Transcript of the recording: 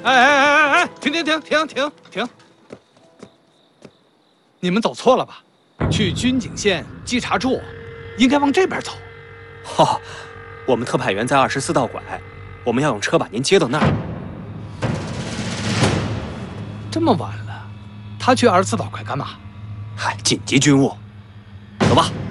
哎！停！你们走错了吧？去军警县稽查处，应该往这边走。 哦，我们特派员在24道拐，我们要用车把您接到那儿。 这么晚了，他去24道拐干嘛？ 嗨，紧急军务，走吧。